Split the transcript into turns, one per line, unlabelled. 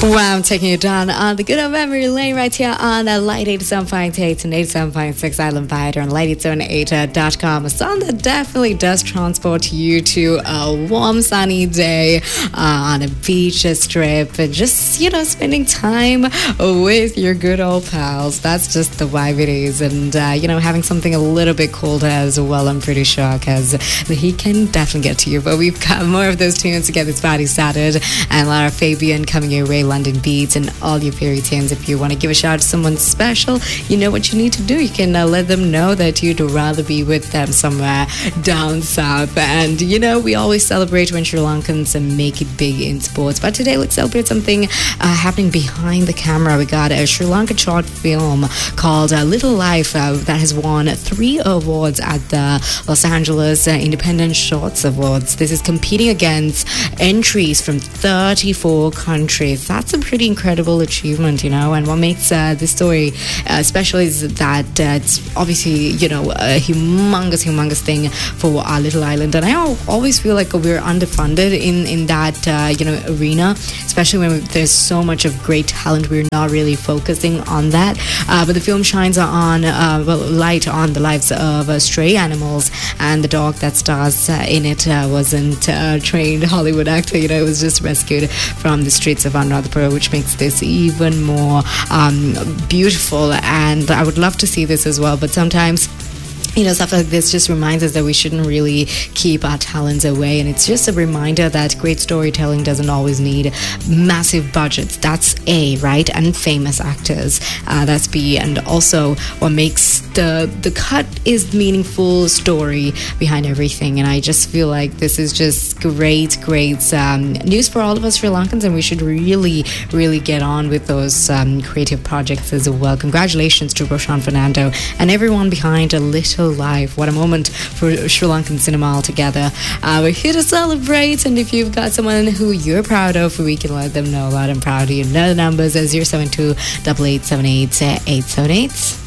Wow, I'm taking you down on the good old memory lane right here on Light 87.8 and 87.6 Island Vider and light878.com. A song that definitely does transport you to a warm, sunny day on a beach, a strip, and just, spending time with your good old pals. That's just the vibe it is. And, having something a little bit colder as well, I'm pretty sure, because the heat can definitely get to you. But we've got more of those tunes to get this party started. And Lara Fabian coming your way, London Beats, and all your fairy tunes. If you want to give a shout out to someone special, you know what you need to do. You can let them know that you'd rather be with them somewhere down south. And, we always celebrate when Sri Lankans make it big in sports. But today, let's celebrate something happening behind the camera. We got a Sri Lankan short film called Little Life that has won 3 awards at the Los Angeles Independent Shorts Awards. This is competing against entries from 34 countries. That's a pretty incredible achievement, and what makes this story special is that it's obviously, a humongous thing for our little island. And I always feel like we're underfunded in that, arena, especially when there's so much of great talent. We're not really focusing on that. But the film shines light on the lives of stray animals, and the dog that stars in it wasn't a trained Hollywood actor. It was just rescued from the streets of Anuradhapura, which makes this even more beautiful. And I would love to see this as well, but sometimes stuff like this just reminds us that we shouldn't really keep our talents away. And it's just a reminder that great storytelling doesn't always need massive budgets. That's A, right? And famous actors. That's B. And also what makes the cut is meaningful story behind everything. And I just feel like this is just great news for all of us Sri Lankans. And we should really get on with those creative projects as well. Congratulations to Roshan Fernando and everyone behind A Little Life. What a moment for Sri Lankan cinema altogether. We're here to celebrate, and if you've got someone who you're proud of, we can let them know that I'm proud of you. The numbers are 072 8878 878.